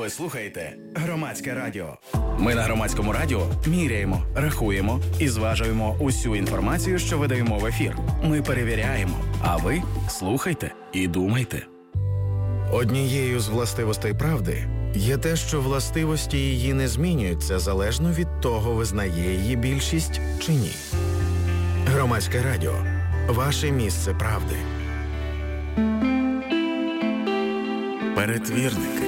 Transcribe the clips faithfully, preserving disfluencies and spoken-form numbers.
Ви слухаєте Громадське радіо. Ми на Громадському радіо міряємо, рахуємо і зважуємо усю інформацію, що видаємо в ефір. Ми перевіряємо, а ви слухайте і думайте. Однією з властивостей правди є те, що властивості її не змінюються залежно від того, визнає її більшість чи ні. Громадське радіо. Ваше місце правди. Перетвірники.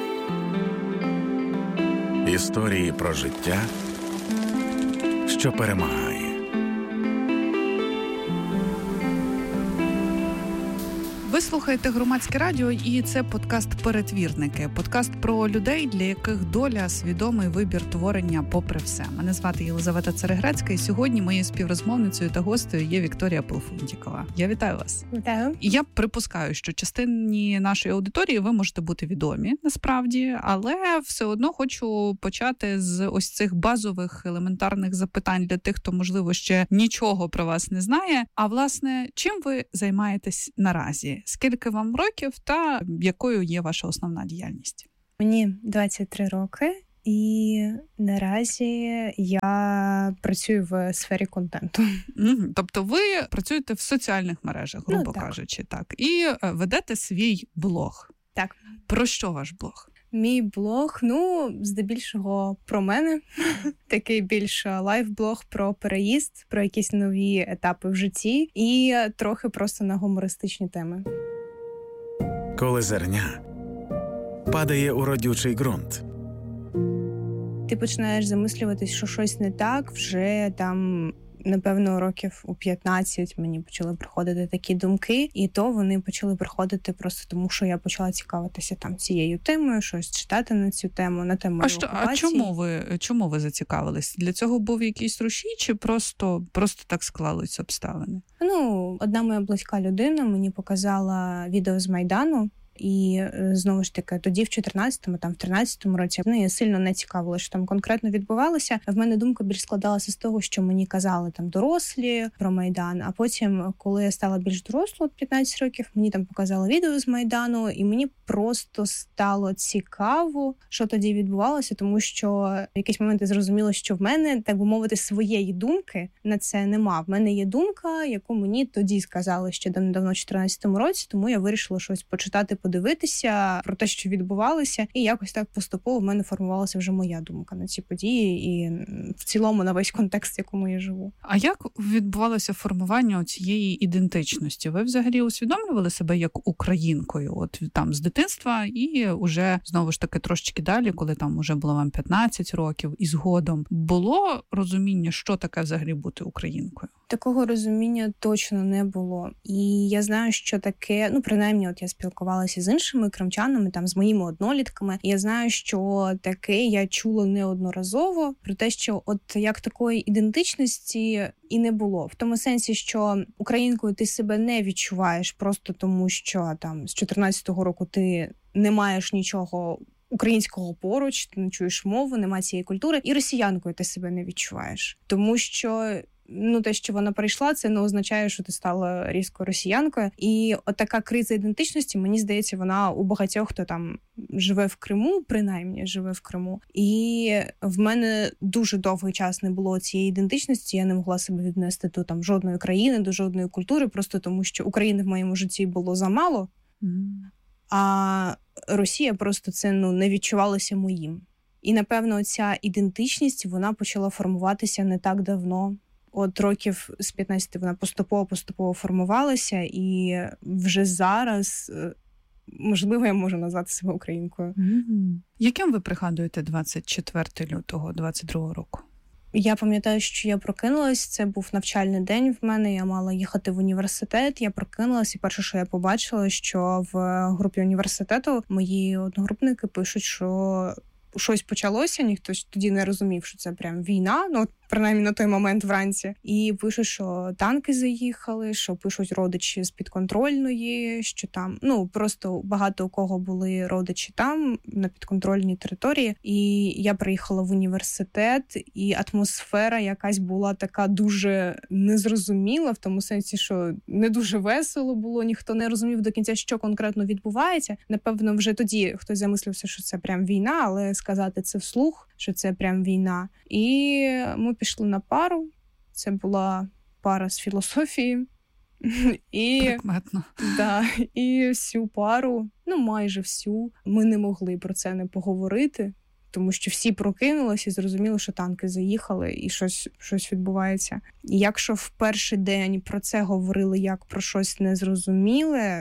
Історії про життя, що перемагає. Ви слухаєте Громадське радіо, і це подкаст «Перетвірники». Подкаст про людей, для яких доля – свідомий вибір творення попри все. Мене звати Єлизавета Цареграцька, і сьогодні моєю співрозмовницею та гостею є Вікторія Полфунтікова. Я вітаю вас. Вітаю. І я припускаю, що частині нашої аудиторії ви можете бути відомі, насправді, але все одно хочу почати з ось цих базових елементарних запитань для тих, хто, можливо, ще нічого про вас не знає. А, власне, чим ви займаєтесь наразі? Скільки вам років та якою є ваша основна діяльність? Мені двадцять три роки, і наразі я працюю в сфері контенту. Mm-hmm. Тобто ви працюєте в соціальних мережах, грубо ну, так. кажучи, так. І ведете свій блог. Так. Про що ваш блог? Мій блог, ну, здебільшого про мене. Такий більш лайф-блог про переїзд, про якісь нові етапи в житті і трохи просто на гумористичні теми. Коли зерня падає у родючий ґрунт. Ти починаєш замислюватись, що щось не так, вже там... Напевно, років у п'ятнадцять мені почали приходити такі думки, і то вони почали приходити просто тому, що я почала цікавитися там цією темою, щось читати на цю тему, на тему а що, а чому ви чому ви зацікавились? Для цього був якийсь рушій, чи просто просто так склались обставини? Ну, одна моя близька людина мені показала відео з Майдану. І, знову ж таки, тоді в чотирнадцятому, там, в тринадцятому році, ну, я сильно не цікавила, що там конкретно відбувалося. В мене думка більш складалася з того, що мені казали там дорослі про Майдан, а потім, коли я стала більш дорослою, п'ятнадцять років, мені там показали відео з Майдану, і мені просто стало цікаво, що тоді відбувалося, тому що в якийсь момент я зрозуміла, що в мене, так би мовити, своєї думки на це нема. В мене є думка, яку мені тоді сказали ще давно в чотирнадцятому році, тому я вирішила щось почитати, подивитися про те, що відбувалося, і якось так поступово в мене формувалася вже моя думка на ці події і в цілому на весь контекст, в якому я живу. А як відбувалося формування цієї ідентичності? Ви взагалі усвідомлювали себе як українкою? От там з дитинства і уже, знову ж таки, трошечки далі, коли там уже було вам п'ятнадцять років і згодом, було розуміння, що таке взагалі бути українкою? Такого розуміння точно не було. І я знаю, що таке, ну, принаймні, от я спілкувалася з іншими кримчанами, там, з моїми однолітками, і я знаю, що таке я чула неодноразово, про те, що от як такої ідентичності і не було. В тому сенсі, що українкою ти себе не відчуваєш просто тому, що там з чотирнадцятого року ти не маєш нічого українського поруч, ти не чуєш мову, немає цієї культури, і росіянкою ти себе не відчуваєш. Тому що ну, те, що вона прийшла, це не означає, що ти стала різко росіянкою. І от така криза ідентичності, мені здається, вона у багатьох, хто там живе в Криму, принаймні живе в Криму. І в мене дуже довгий час не було цієї ідентичності, я не могла себе віднести до там жодної країни, до жодної культури, просто тому що України в моєму житті було замало, mm. а Росія просто це ну, не відчувалося моїм. І, напевно, ця ідентичність, вона почала формуватися не так давно. От років з п'ятнадцяти вона поступово-поступово формувалася, і вже зараз, можливо, я можу назвати себе українкою. Mm-hmm. Яким ви пригадуєте двадцять четвертого лютого двадцять другого року? Я пам'ятаю, що я прокинулась, це був навчальний день в мене, я мала їхати в університет, я прокинулась, і перше, що я побачила, що в групі університету мої одногрупники пишуть, що щось почалося, ніхто тоді не розумів, що це прям війна. Ну, принаймні на той момент вранці. І пишуть, що танки заїхали, що пишуть родичі з підконтрольної, що там, ну, просто багато у кого були родичі там, на підконтрольній території. І я приїхала в університет, і атмосфера якась була така дуже незрозуміла, в тому сенсі, що не дуже весело було, ніхто не розумів до кінця, що конкретно відбувається. Напевно, вже тоді хтось замислився, що це прям війна, але сказати це вслух, що це прям війна. І ми пішли на пару. Це була пара з філософії. І, прикметно. Да, і всю пару, ну майже всю, ми не могли про це не поговорити, тому що всі прокинулися і зрозуміли, що танки заїхали і щось, щось відбувається. І якщо в перший день про це говорили як про щось незрозуміле,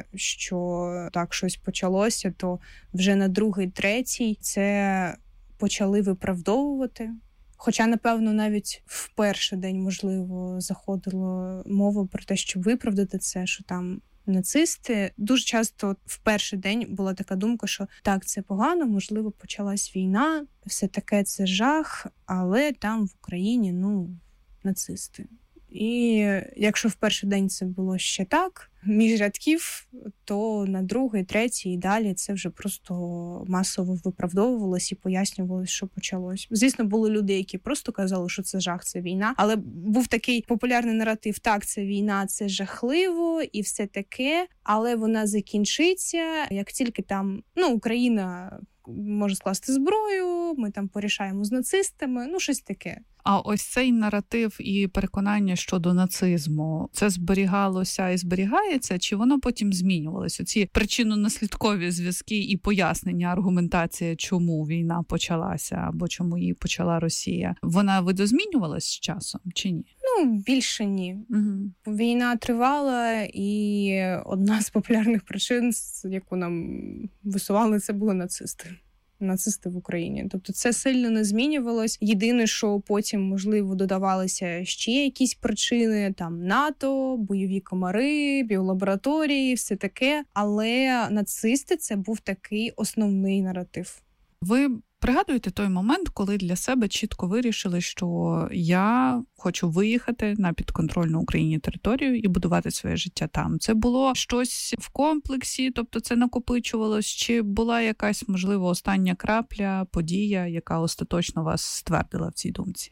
що так щось почалося, то вже на другий, третій це почали виправдовувати. Хоча, напевно, навіть в перший день, можливо, заходила мова про те, щоб виправдати це, що там нацисти. Дуже часто в перший день була така думка, що так, це погано, можливо, почалась війна, все таке це жах, але там в Україні, ну, нацисти. І якщо в перший день це було ще так, між рядків, то на другий, третій і далі це вже просто масово виправдовувалось і пояснювалось, що почалось. Звісно, були люди, які просто казали, що це жах, це війна, але був такий популярний наратив: так, це війна, це жахливо і все таке, але вона закінчиться, як тільки там, ну, Україна може скласти зброю, ми там порішаємо з нацистами, ну, щось таке. А ось цей наратив і переконання щодо нацизму, це зберігалося і зберігається, чи воно потім змінювалося? Ці причинно-наслідкові зв'язки і пояснення, аргументація, чому війна почалася або чому її почала Росія, вона видозмінювалась з часом чи ні? Ну, більше ні. Угу. Війна тривала, і одна з популярних причин, яку нам висували, це були нацисти. Нацисти в Україні. Тобто це сильно не змінювалось. Єдине, що потім, можливо, додавалися ще якісь причини, там НАТО, бойові комари, біолабораторії, все таке. Але нацисти – це був такий основний наратив. Ви пригадуєте той момент, коли для себе чітко вирішили, що я хочу виїхати на підконтрольну Україні територію і будувати своє життя там? Це було щось в комплексі, тобто це накопичувалось, чи була якась, можливо, остання крапля, подія, яка остаточно вас ствердила в цій думці?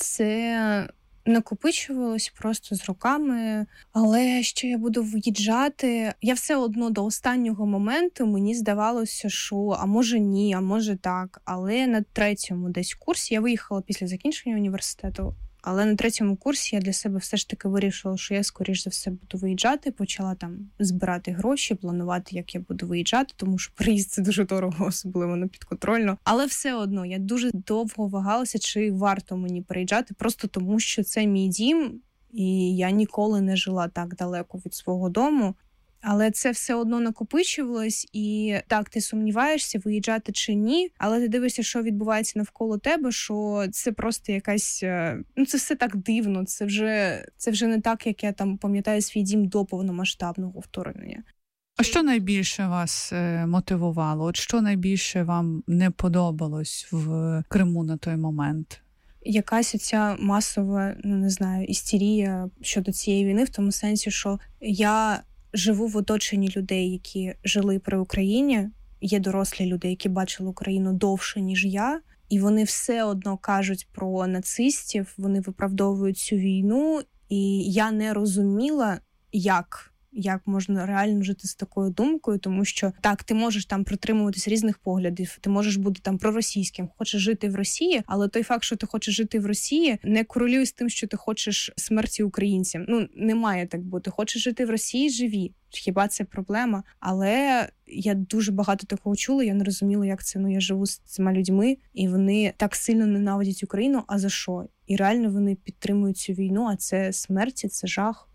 Це накопичувалось просто з роками, але що я буду виїжджати, я все одно до останнього моменту мені здавалося, що а може ні, а може так, але на третьому десь курсі, я виїхала після закінчення університету, але на третьому курсі я для себе все ж таки вирішила, що я, скоріш за все, буду виїжджати, почала там збирати гроші, планувати, як я буду виїжджати, тому що приїзд – це дуже дорого, особливо на підконтрольно. Але все одно, я дуже довго вагалася, чи варто мені переїжджати, просто тому, що це мій дім, і я ніколи не жила так далеко від свого дому. Але це все одно накопичувалось, і так, ти сумніваєшся, виїжджати чи ні, але ти дивишся, що відбувається навколо тебе, що це просто якась, ну це все так дивно, це вже, це вже не так, як я там пам'ятаю свій дім до повномасштабного вторгнення. А що найбільше вас мотивувало? От що найбільше вам не подобалось в Криму на той момент? Якась оця масова, ну не знаю, істерія щодо цієї війни, в тому сенсі, що я живу в оточенні людей, які жили при Україні. Є дорослі люди, які бачили Україну довше, ніж я. І вони все одно кажуть про нацистів, вони виправдовують цю війну. І я не розуміла, як, як можна реально жити з такою думкою, тому що так, ти можеш там притримуватись різних поглядів, ти можеш бути там проросійським, хочеш жити в Росії, але той факт, що ти хочеш жити в Росії, не корелює з тим, що ти хочеш смерті українцям. Ну, не має так бути. Хочеш жити в Росії – живі. Хіба це проблема? Але я дуже багато такого чула, я не розуміла, як це. Ну, я живу з цими людьми, і вони так сильно ненавидять Україну, а за що? І реально вони підтримують цю війну, а це смерті, це жах.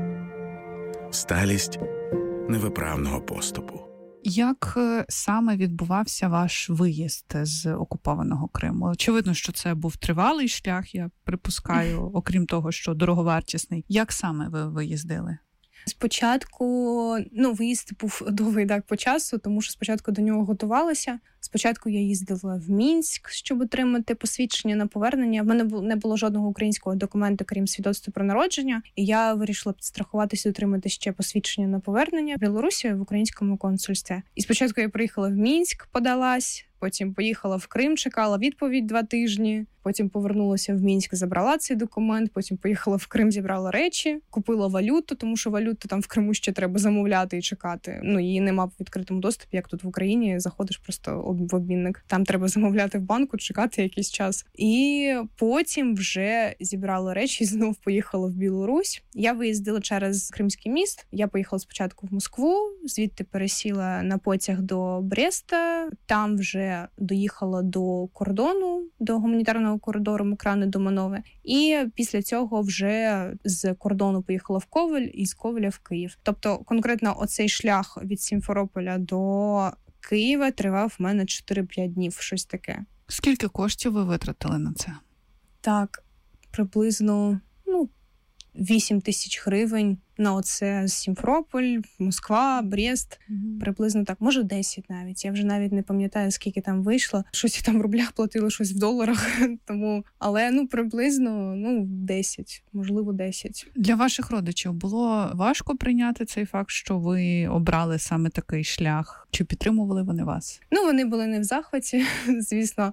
Сталість невиправного поступу. Як саме відбувався ваш виїзд з окупованого Криму? Очевидно, що це був тривалий шлях, я припускаю, окрім того, що дороговартісний. Як саме ви виїздили? Спочатку, ну, виїзд був довгий так по часу, тому що спочатку до нього готувалася. Спочатку я їздила в Мінськ, щоб отримати посвідчення на повернення. В мене не було жодного українського документу, крім свідоцтва про народження. І я вирішила підстрахуватися і отримати ще посвідчення на повернення в Білорусі в українському консульстві. І спочатку я приїхала в Мінськ, подалась, потім поїхала в Крим, чекала відповідь два тижні, потім повернулася в Мінськ, забрала цей документ, потім поїхала в Крим, зібрала речі, купила валюту, тому що валюту там в Криму ще треба замовляти і чекати. Ну, її нема в відкритому доступі, як тут в Україні, заходиш просто в обмінник. Там треба замовляти в банку, чекати якийсь час. І потім вже зібрала речі і знов поїхала в Білорусь. Я виїздила через Кримський міст. Я поїхала спочатку в Москву, звідти пересіла на потяг до Бреста, там вже доїхала до кордону, до гуманітарного коридору Мокрани до Манови. І після цього вже з кордону поїхала в Ковель і з Ковеля в Київ. Тобто конкретно оцей шлях від Сімферополя до Києва тривав в мене чотири-п'ять днів, щось таке. Скільки коштів ви витратили на це? Так, приблизно, ну, вісім тисяч гривень на оце Сімферополь, Москва, Брест. Mm-hmm. Приблизно так. Може, десять навіть. Я вже навіть не пам'ятаю, скільки там вийшло. Щось я там в рублях платила, щось в доларах. Тому, але, ну, приблизно, ну, десять. Можливо, десять. Для ваших родичів було важко прийняти цей факт, що ви обрали саме такий шлях? Чи підтримували вони вас? Ну, вони були не в захваті, звісно.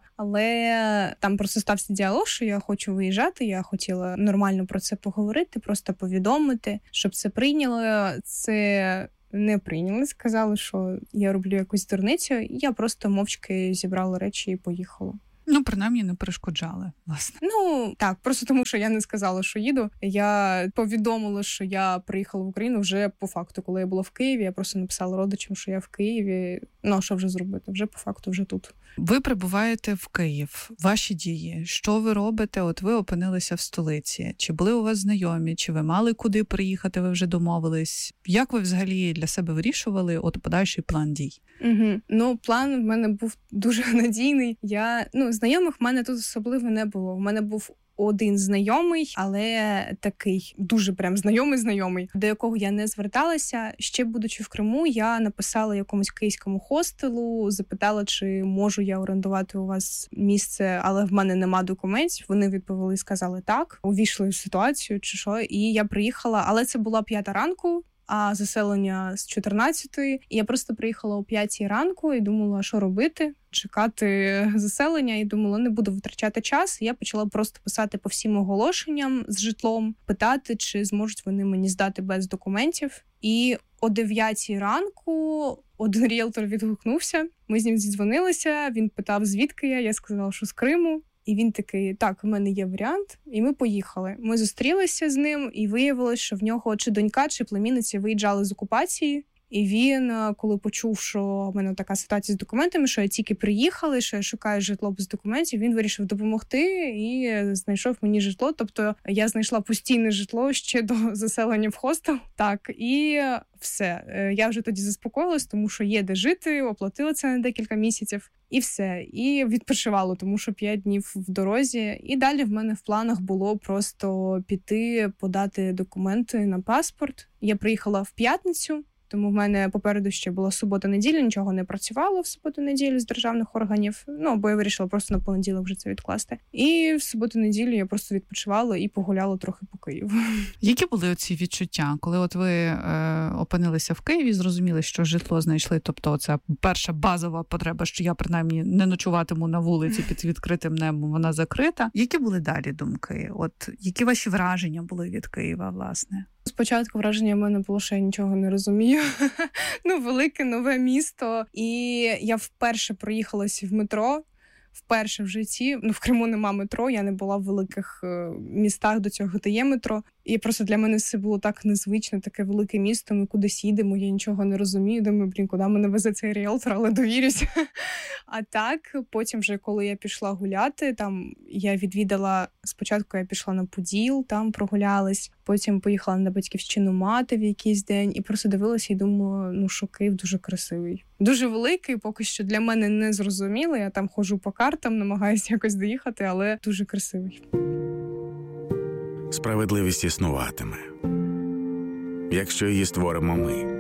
Але там просто стався діалог, що я хочу виїжджати. Я хотіла нормально про це поговорити, просто повідомити, щоб це прийняли. Це не прийняли. Сказали, що я роблю якусь дурницю. І я просто мовчки зібрала речі і поїхала. Ну, принаймні, не перешкоджали, власне. Ну, так, просто тому, що я не сказала, що їду. Я повідомила, що я приїхала в Україну вже по факту. Коли я була в Києві, я просто написала родичам, що я в Києві. Ну, а що вже зробити? Вже по факту, вже тут. Ви прибуваєте в Київ. Ваші дії. Що ви робите? От ви опинилися в столиці. Чи були у вас знайомі? Чи ви мали куди приїхати? Ви вже домовились? Як ви взагалі для себе вирішували от подальший план дій? Угу. Ну, план в мене був дуже надійний. Я, ну, знайомих в мене тут особливо не було. В мене був один знайомий, але такий дуже прям знайомий-знайомий, до якого я не зверталася. Ще будучи в Криму, я написала якомусь київському хостелу, запитала, чи можу я орендувати у вас місце, але в мене нема документів. Вони відповіли, сказали так, увійшли в ситуацію чи що, і я приїхала, але це була п'ята ранку, а заселення з чотирнадцятої. І я просто приїхала о п'ятій ранку і думала, що робити, чекати заселення, і думала, не буду витрачати час. І я почала просто писати по всім оголошенням з житлом, питати, чи зможуть вони мені здати без документів. І о дев'ятій ранку один ріелтор відгукнувся, ми з ним зідзвонилися, він питав, звідки я, я сказала, що з Криму. І він такий, так, в мене є варіант, і ми поїхали. Ми зустрілися з ним, і виявилося, що в нього чи донька, чи племінниця виїжджали з окупації. І він, коли почув, що в мене така ситуація з документами, що я тільки приїхала, що я шукаю житло без документів, він вирішив допомогти і знайшов мені житло. Тобто я знайшла постійне житло ще до заселення в хостел. Так, і все. Я вже тоді заспокоїлась, тому що є де жити, оплатила це на декілька місяців. І все. І відпочивала, тому що п'ять днів в дорозі. І далі в мене в планах було просто піти, подати документи на паспорт. Я приїхала в п'ятницю, тому в мене попереду ще була субота-неділя, нічого не працювало в суботу-неділю з державних органів. Ну, бо я вирішила просто на понеділок вже це відкласти. І в суботу-неділю я просто відпочивала і погуляла трохи по Києву. Які були оці відчуття, коли от ви е, опинилися в Києві, зрозуміли, що житло знайшли, тобто це перша базова потреба, що я принаймні не ночуватиму на вулиці під відкритим небом, вона закрита. Які були далі думки? От які ваші враження були від Києва, власне? Спочатку враження в мене було, що я нічого не розумію. Ну, велике, нове місто. І я вперше проїхалася в метро. Вперше в житті. Ну, в Криму нема метро, я не була в великих е, містах до цього, де є метро. І просто для мене все було так незвично, таке велике місто, ми кудись їдемо, я нічого не розумію. Думаю, блін, куди мене везе цей ріелтор, але довірюся. А так, потім вже, коли я пішла гуляти, там я відвідала, спочатку я пішла на Поділ, там прогулялась, потім поїхала на батьківщину мати в якийсь день і просто дивилася і думала, ну, що Київ дуже красивий. Дуже великий, поки що для мене не зрозуміло, я там ходжу по картам, намагаюся якось доїхати, але дуже красивий. Справедливість існуватиме. якщо її створимо ми.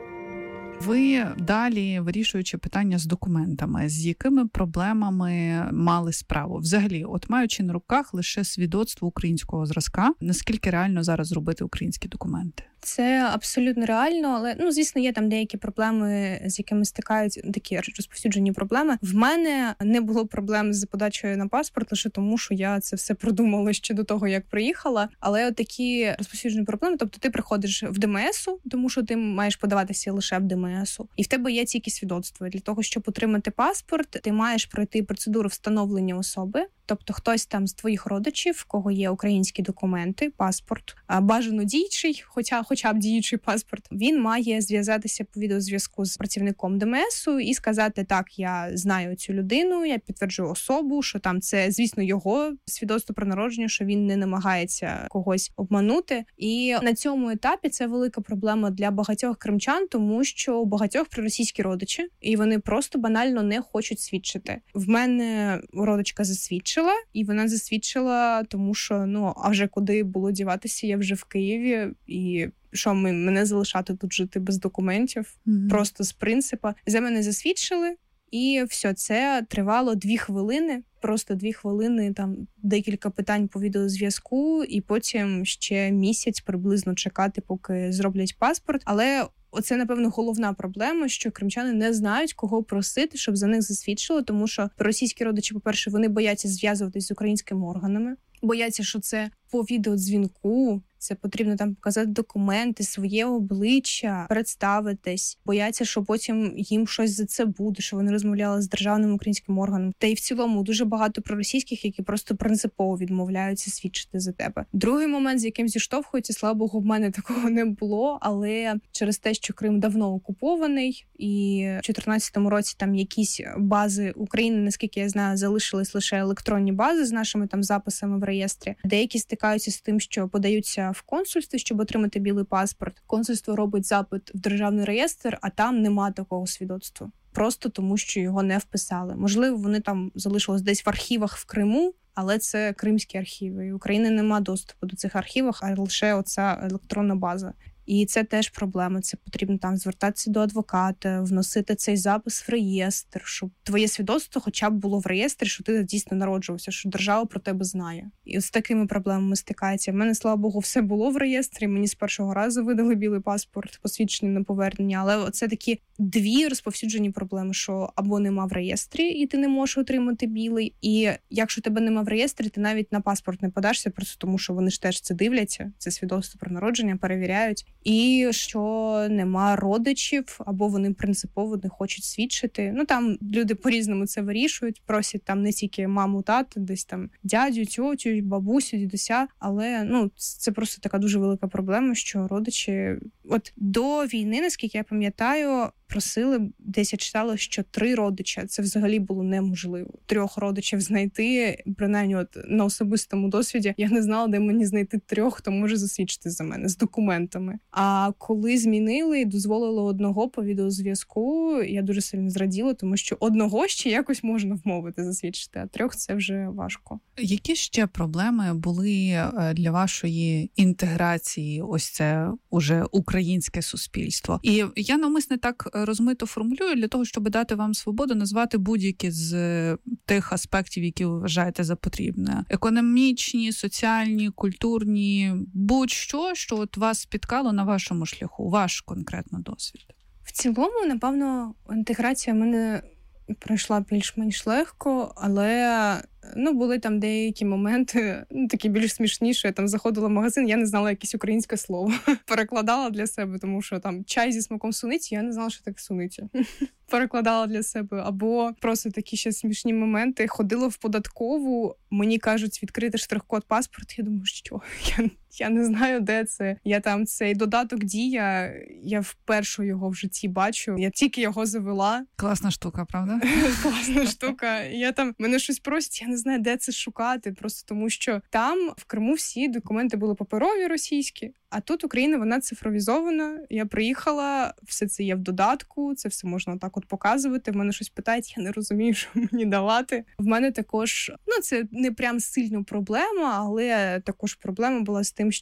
Ви далі, вирішуючи питання з документами, з якими проблемами мали справу? Взагалі, от маючи на руках лише свідоцтво українського зразка, наскільки реально зараз зробити українські документи? Це абсолютно реально, але, ну, звісно, є там деякі проблеми, з якими стикають такі розповсюджені проблеми. В мене не було проблем з подачею на паспорт, лише тому, що я це все продумала ще до того, як приїхала. Але от такі розповсюджені проблеми, тобто ти приходиш в ДМСу, тому що ти маєш подаватися лише в ДМСу, і в тебе є тільки свідоцтво. Для того, щоб отримати паспорт, ти маєш пройти процедуру встановлення особи. Тобто хтось там з твоїх родичів, в кого є українські документи, паспорт, бажано діючий, хоча, хоча б діючий паспорт, він має зв'язатися по відеозв'язку з працівником ДМСу і сказати, так, я знаю цю людину, я підтверджую особу, що там це, звісно, його свідоцтво про народження, що він не намагається когось обманути. І на цьому етапі це велика проблема для багатьох кримчан, тому що у багатьох проросійські родичі, і вони просто банально не хочуть свідчити. В мене родичка засвідчила, і вона засвідчила, тому що, ну, а вже куди було діватися, я вже в Києві, і що ми, мене залишати тут жити без документів, mm-hmm. просто з принципу. За мене засвідчили, і все, це тривало дві хвилини, просто дві хвилини, там декілька питань по відеозв'язку, і потім ще місяць приблизно чекати, поки зроблять паспорт. Але оце, напевно, головна проблема, що кримчани не знають, кого просити, щоб за них засвідчили, тому що російські родичі, по-перше, вони бояться зв'язуватись з українськими органами, бояться, що це по відеодзвінку, це потрібно там показати документи, своє обличчя, представитись, бояться, що потім їм щось за це буде, що вони розмовляли з державним українським органом. Та й в цілому дуже багато проросійських, які просто принципово відмовляються свідчити за тебе. Другий момент, з яким зіштовхуються, слава Богу, в мене такого не було, але через те, що Крим давно окупований, і в чотирнадцятому році там якісь бази України, наскільки я знаю, залишились лише електронні бази з нашими там записами в реєстрі. Деякі стикаються з тим, що подаються в консульстві, щоб отримати білий паспорт. Консульство робить запит в державний реєстр, а там нема такого свідоцтва. Просто тому, що його не вписали. Можливо, вони там залишились десь в архівах в Криму, але це кримські архіви. І України нема доступу до цих архівів, а лише оця електронна база. І це теж проблема. Це потрібно там звертатися до адвоката, вносити цей запис в реєстр, щоб твоє свідоцтво хоча б було в реєстрі, що ти дійсно народжувався, що держава про тебе знає. І з такими проблемами стикається. В мене, слава Богу, все було в реєстрі, мені з першого разу видали білий паспорт, посвідчення на повернення, але це такі дві розповсюджені проблеми, що або нема в реєстрі, і ти не можеш отримати білий, і якщо тебе нема в реєстрі, ти навіть на паспорт не подашся, просто тому що вони ж теж це дивляться, це свідоцтво про народження, перевіряють. І що нема родичів, або вони принципово не хочуть свідчити. Ну, там люди по-різному це вирішують, просять там не тільки маму, тату, десь там дядю, тьотю, бабусю, дідуся, але, ну, це просто така дуже велика проблема, що родичі... От до війни, наскільки я пам'ятаю, просили, десь я читала, що три родича. Це взагалі було неможливо. Трьох родичів знайти, принаймні от на особистому досвіді, я не знала, де мені знайти трьох, хто може засвідчити за мене з документами. А коли змінили і дозволили одного по відеозв'язку, я дуже сильно зраділа, тому що одного ще якось можна вмовити засвідчити, а трьох це вже важко. Які ще проблеми були для вашої інтеграції, ось це уже українське суспільство? І я навмисне так розмито формулюю для того, щоб дати вам свободу назвати будь-які з тих аспектів, які ви вважаєте за потрібне. Економічні, соціальні, культурні, будь-що, що от вас спіткало на вашому шляху, ваш конкретно досвід. В цілому, напевно, інтеграція в мене пройшла більш-менш легко, але ну, були там деякі моменти, ну, такі більш смішні, що я там заходила в магазин, я не знала якесь українське слово. Перекладала для себе, тому що там чай зі смаком суниці, я не знала, що таке суниця. Перекладала для себе. Або просто такі ще смішні моменти. Ходила в податкову, мені кажуть, відкрити штрих-код паспорт. Я думаю, що? Я, я не знаю, де це. Я там цей додаток Дія, я вперше його в житті бачу. Я тільки його завела. Класна штука, правда? Класна штука. Я там, мене щось просять, я не знаю, де це шукати. Просто тому, що там в Криму всі документи були паперові російські, а тут Україна, вона цифровізована. Я приїхала, все це є в додатку, це все можна так от показувати. В мене щось питають, я не розумію, що мені давати. В мене також, ну це не прям сильно проблема, але також проблема була з тим, що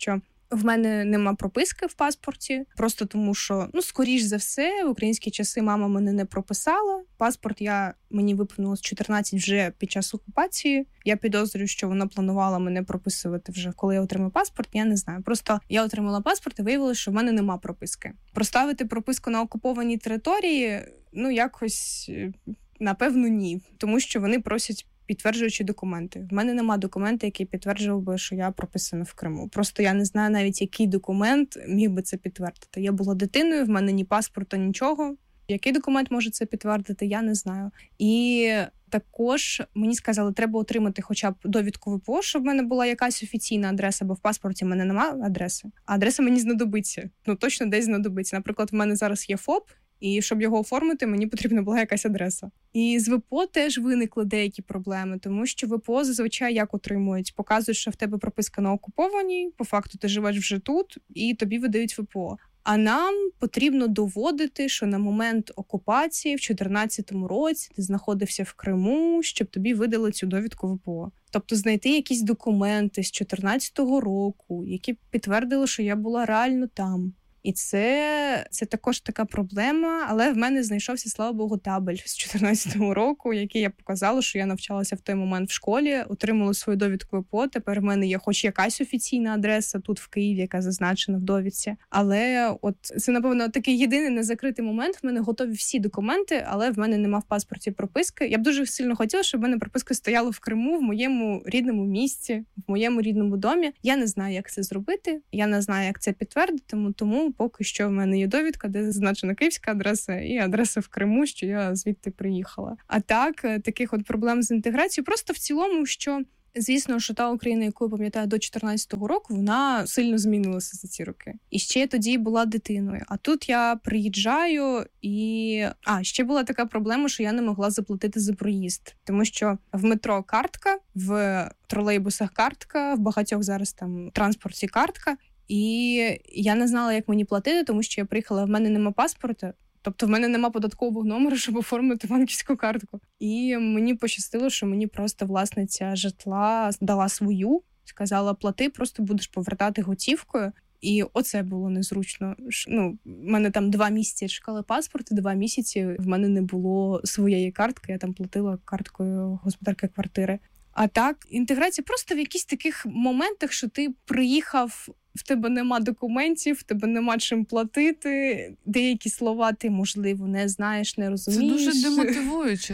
В мене нема прописки в паспорті, просто тому що, ну, скоріш за все, в українські часи мама мене не прописала. Паспорт я мені виповнилось чотирнадцять вже під час окупації. Я підозрюю, що вона планувала мене прописувати вже, коли я отримаю паспорт, я не знаю. Просто я отримала паспорт і виявилося, що в мене нема прописки. Проставити прописку на окупованій території, ну, якось, напевно, ні. Тому що вони просять підтверджуючі документи. В мене нема документа, який підтверджував би, що я прописана в Криму. Просто я не знаю навіть, який документ міг би це підтвердити. Я була дитиною, в мене ні паспорта, нічого. Який документ може це підтвердити, я не знаю. І також мені сказали, треба отримати хоча б довідку ВПО, щоб в мене була якась офіційна адреса, бо в паспорті в мене немає адреси. А адреса мені знадобиться. Ну, точно десь знадобиться. Наприклад, в мене зараз є ФОП, і щоб його оформити, мені потрібна була якась адреса. І з ВПО теж виникли деякі проблеми, тому що ВПО зазвичай як отримують? Показують, що в тебе прописка на окупованій, по факту ти живеш вже тут, і тобі видають ВПО. А нам потрібно доводити, що на момент окупації в чотирнадцятому році ти знаходився в Криму, щоб тобі видали цю довідку ВПО. Тобто знайти якісь документи з чотирнадцятого року, які б підтвердили, що я була реально там. І це, це також така проблема, але в мене знайшовся, слава Богу, табель з чотирнадцятого року, який я показала, що я навчалася в той момент в школі, отримала свою довідку ВПО, тепер в мене є хоч якась офіційна адреса тут в Києві, яка зазначена в довідці. Але от це, напевно, такий єдиний незакритий момент. В мене готові всі документи, але в мене нема в паспорті прописки. Я б дуже сильно хотіла, щоб в мене прописка стояла в Криму, в моєму рідному місті, в моєму рідному домі. Я не знаю, як це зробити, я не знаю, як це підтвердити, тому поки що в мене є довідка, де зазначена київська адреса і адреса в Криму, що я звідти приїхала. А так, таких от проблем з інтеграцією просто в цілому, що, звісно, що та Україна, яку я пам'ятаю до чотирнадцятого року, вона сильно змінилася за ці роки. І ще я тоді була дитиною. А тут я приїжджаю і... А, ще була така проблема, що я не могла заплатити за проїзд. Тому що в метро картка, в тролейбусах картка, в багатьох зараз там транспорті картка. І я не знала, як мені платити, тому що я приїхала, в мене нема паспорта, тобто в мене нема податкового номеру, щоб оформити банківську картку. І мені пощастило, що мені просто власниця житла дала свою, сказала, плати, просто будеш повертати готівкою. І оце було незручно. Ну, в мене там два місяці чекали паспорт, і два місяці в мене не було своєї картки, я там платила карткою господарки квартири. А так, інтеграція просто в якісь таких моментах, що ти приїхав, в тебе нема документів, в тебе нема чим платити, деякі слова ти, можливо, не знаєш, не розумієш. Це дуже демотивуюче.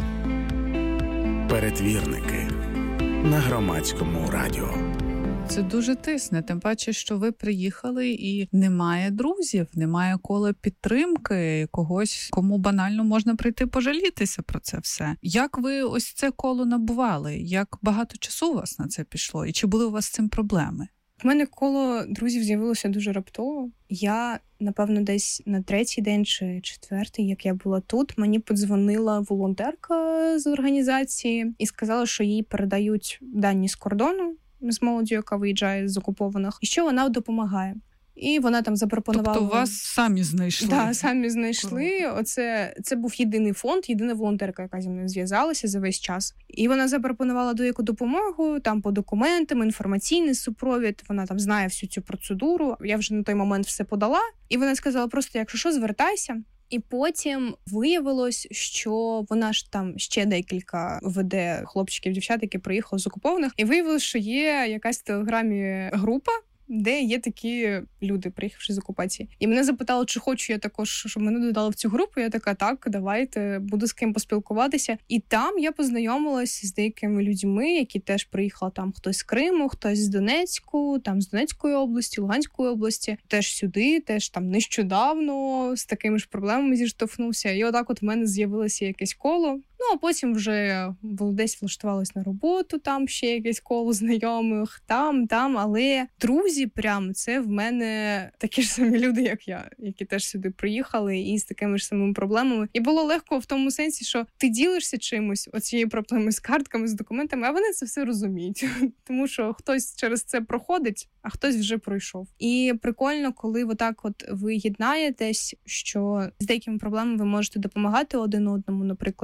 Перетвірники на Громадському радіо. Це дуже тисне, тим паче, що ви приїхали і немає друзів, немає кола підтримки, когось, кому банально можна прийти пожалітися про це все. Як ви ось це коло набували? Як багато часу у вас на це пішло? І чи були у вас з цим проблеми? У мене коло друзів з'явилося дуже раптово. Я, напевно, десь на третій день чи четвертий, як я була тут, мені подзвонила волонтерка з організації і сказала, що їй передають дані з кордону, з молоддю, яка виїжджає з окупованих, і що вона допомагає. І вона там запропонувала... Тобто вас самі знайшли? Так, да, самі знайшли. Оце, це був єдиний фонд, єдина волонтерка, яка зі мною зв'язалася за весь час. І вона запропонувала деяку допомогу, там по документам, інформаційний супровід. Вона там знає всю цю процедуру. Я вже на той момент все подала. І вона сказала просто, якщо що, звертайся. І потім виявилось, що вона ж там ще декілька веде хлопчиків, дівчат, які приїхали з окупованих. І виявилось, що є якась в Телеграмі група, де є такі люди, приїхавши з окупації. І мене запитали, чи хочу я також, щоб мене додали в цю групу. Я така, так, давайте, буду з ким поспілкуватися. І там я познайомилась з деякими людьми, які теж приїхали, там хтось з Криму, хтось з Донецьку, там з Донецької області, Луганської області, теж сюди, теж там нещодавно з такими ж проблемами зіштовхнувся. І отак от в мене з'явилося якесь коло. Ну, а потім вже десь влаштувалась на роботу, там ще якесь коло знайомих, там, там, але друзі прям це в мене такі ж самі люди, як я, які теж сюди приїхали і з такими ж самими проблемами. І було легко в тому сенсі, що ти ділишся чимось, оцією проблемою з картками, з документами, а вони це все розуміють. Тому що хтось через це проходить, а хтось вже пройшов. І прикольно, коли отак от ви єднаєтесь, що з деякими проблемами ви можете допомагати один одному, наприклад, порадити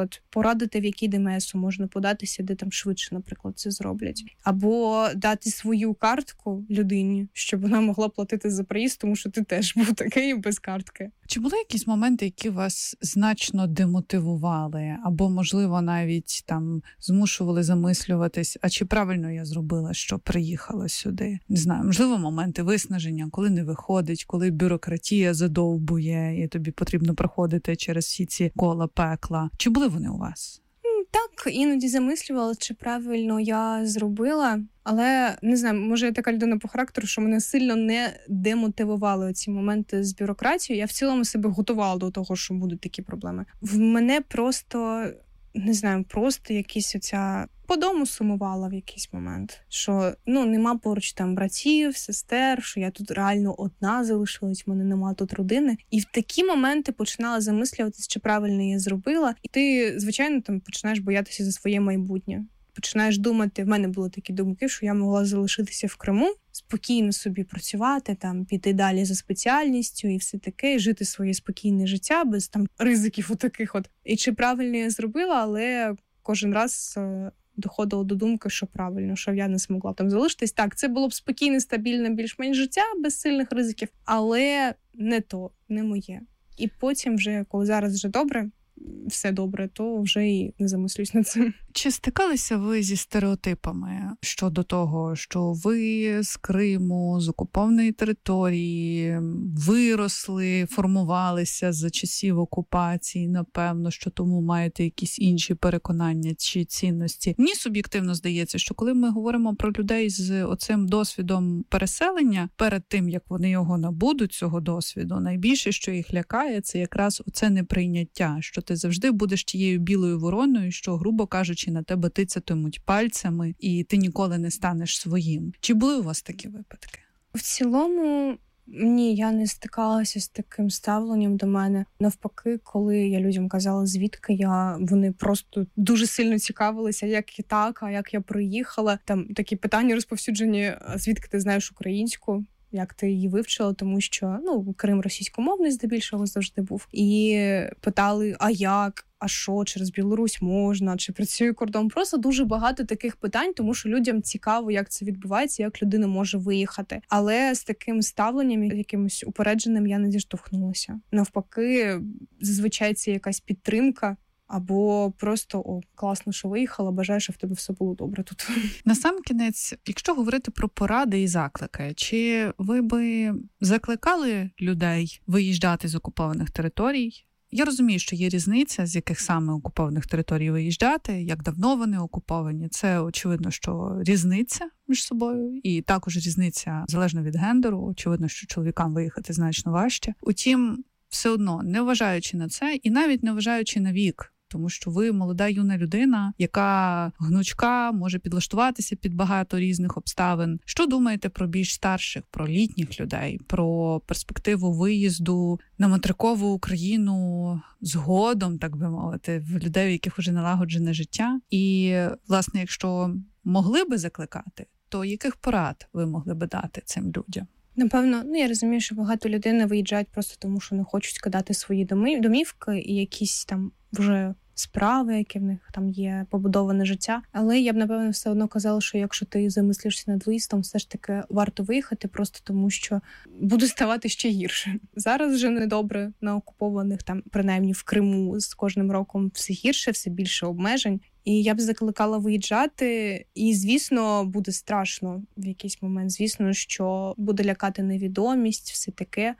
порадити, в який ДМСу можна податися, де там швидше, наприклад, це зроблять. Або дати свою картку людині, щоб вона могла платити за проїзд, тому що ти теж був такий без картки. Чи були якісь моменти, які вас значно демотивували? Або, можливо, навіть там змушували замислюватись, а чи правильно я зробила, що приїхала сюди? Не знаю, можливо, моменти виснаження, коли не виходить, коли бюрократія задовбує, і тобі потрібно проходити через всі ці кола пекла. Чи були вони у вас? Так, іноді замислювала, чи правильно я зробила, але, не знаю, може я така людина по характеру, що мене сильно не демотивували ці моменти з бюрократією. Я в цілому себе готувала до того, що будуть такі проблеми. В мене просто, не знаю, просто якісь оця... По дому сумувала в якийсь момент, що, ну, нема поруч там братів, сестер, що я тут реально одна залишилась, в мене нема тут родини. І в такі моменти починала замислюватися, чи правильно я зробила. І ти, звичайно, там починаєш боятися за своє майбутнє. Починаєш думати, в мене були такі думки, що я могла залишитися в Криму, спокійно собі працювати, там, піти далі за спеціальністю і все таке, жити своє спокійне життя без там ризиків отаких от. І чи правильно я зробила, але кожен раз доходило до думки, що правильно, що я не змогла там залишитись. Так, це було б спокійне, стабільне, більш-менш життя, без сильних ризиків, але не то, не моє. І потім вже, коли зараз вже добре, все добре, то вже і не замислюсь над цим. Чи стикалися ви зі стереотипами щодо того, що ви з Криму, з окупованої території, виросли, формувалися за часів окупації, напевно, що тому маєте якісь інші переконання чи цінності? Мені суб'єктивно здається, що коли ми говоримо про людей з оцим досвідом переселення, перед тим, як вони його набудуть, цього досвіду, найбільше, що їх лякає, це якраз оце неприйняття, що ти завжди будеш тією білою вороною, що, грубо кажучи, на тебе тицятимуть пальцями, і ти ніколи не станеш своїм. Чи були у вас такі випадки? В цілому, ні, я не стикалася з таким ставленням до мене. Навпаки, коли я людям казала, звідки я, вони просто дуже сильно цікавилися, як і так, а як я приїхала. Там такі питання розповсюджені, звідки ти знаєш українську? Як ти її вивчила, тому що, ну, Крим російськомовний здебільшого завжди був. І питали, а як, а що, через Білорусь можна, чи працює кордон. Просто дуже багато таких питань, тому що людям цікаво, як це відбувається, як людина може виїхати. Але з таким ставленням, якимось упередженим, я не зіштовхнулася. Навпаки, зазвичай це якась підтримка, або просто «О, класно, що виїхала, бажаю, щоб в тебе все було добре тут». Насамкінець, якщо говорити про поради і заклики, чи ви би закликали людей виїжджати з окупованих територій? Я розумію, що є різниця, з яких саме окупованих територій виїжджати, як давно вони окуповані. Це, очевидно, що різниця між собою. І також різниця залежно від гендеру. Очевидно, що чоловікам виїхати значно важче. Утім, все одно, не вважаючи на це, і навіть не вважаючи на вік, тому що ви молода юна людина, яка гнучка, може підлаштуватися під багато різних обставин. Що думаєте про більш старших, про літніх людей, про перспективу виїзду на материкову Україну згодом, так би мовити, в людей, у яких вже налагоджене життя? І, власне, якщо могли би закликати, то яких порад ви могли би дати цим людям? Напевно, ну я розумію, що багато людей виїжджають просто тому, що не хочуть скидати свої доми, домівки і якісь там вже справи, які в них там є, побудоване життя. Але я б, напевно, все одно казала, що якщо ти замислишся над виїздом, все ж таки варто виїхати, просто тому що буде ставати ще гірше. Зараз вже недобре на окупованих, там, принаймні в Криму, з кожним роком все гірше, все більше обмежень. І я б закликала виїжджати, і, звісно, буде страшно в якийсь момент. Звісно, що буде лякати невідомість, все таке.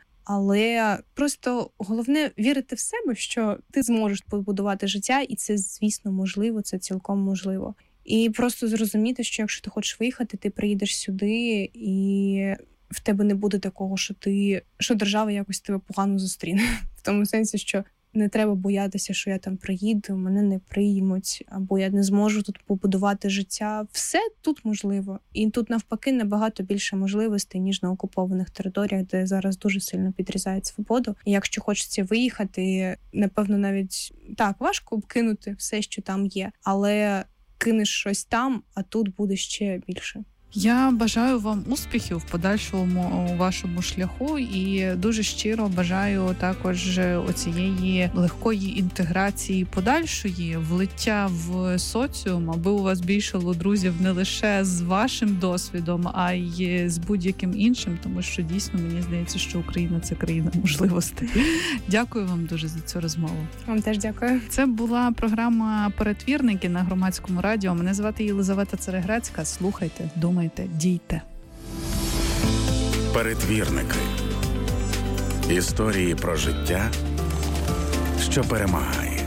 Але просто головне вірити в себе, що ти зможеш побудувати життя, і це, звісно, можливо, це цілком можливо. І просто зрозуміти, що якщо ти хочеш виїхати, ти приїдеш сюди, і в тебе не буде такого, що ти, що держава якось тебе погано зустріне. В тому сенсі, що не треба боятися, що я там приїду, мене не приймуть, або я не зможу тут побудувати життя. Все тут можливо. І тут, навпаки, набагато більше можливостей, ніж на окупованих територіях, де зараз дуже сильно підрізають свободу. І якщо хочеться виїхати, напевно, навіть так, важко кинути все, що там є, але кинеш щось там, а тут буде ще більше. Я бажаю вам успіхів в подальшому у вашому шляху і дуже щиро бажаю також оцієї легкої інтеграції подальшої, влиття в соціум, аби у вас більше було друзів не лише з вашим досвідом, а й з будь-яким іншим, тому що дійсно мені здається, що Україна – це країна можливостей. Дякую вам дуже за цю розмову. Вам теж дякую. Це була програма «Перетвірники» на Громадському радіо. Мене звати Єлизавета Цереграцька. Слухайте, думайте, дійте. Перетвірники. Історії про життя, що перемагає.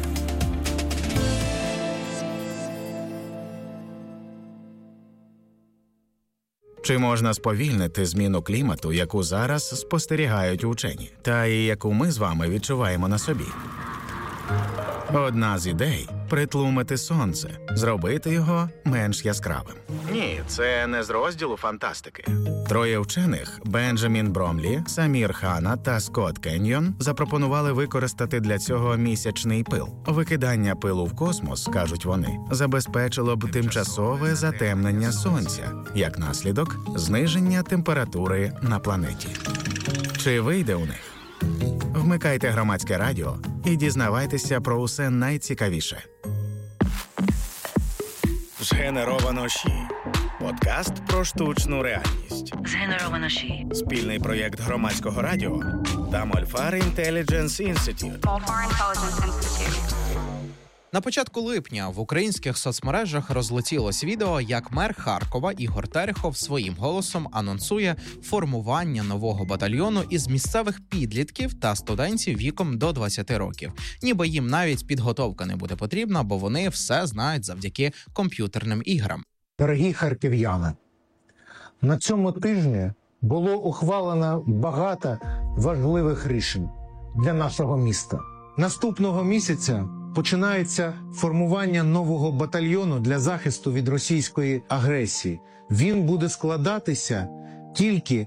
Чи можна сповільнити зміну клімату, яку зараз спостерігають учені, та і яку ми з вами відчуваємо на собі? Одна з ідей – притлумити сонце, зробити його менш яскравим. Ні, це не з розділу фантастики. Троє вчених – Бенджамін Бромлі, Самір Хана та Скотт Кеньйон – запропонували використати для цього місячний пил. Викидання пилу в космос, кажуть вони, забезпечило б тимчасове затемнення сонця, як наслідок – зниження температури на планеті. Чи вийде у них? Вмикайте Громадське радіо і дізнавайтеся про усе найцікавіше. Згенеровано ШІ. Подкаст про штучну реальність. Згенеровано ШІ. Спільний проєкт Громадського радіо та Мольфар Інтелідженс Інститют. На початку липня в українських соцмережах розлетілось відео, як мер Харкова Ігор Терехов своїм голосом анонсує формування нового батальйону із місцевих підлітків та студентів віком до двадцяти років. Ніби їм навіть підготовка не буде потрібна, бо вони все знають завдяки комп'ютерним іграм. Дорогі харків'яни, на цьому тижні було ухвалено багато важливих рішень для нашого міста. Наступного місяця починається формування нового батальйону для захисту від російської агресії. Він буде складатися тільки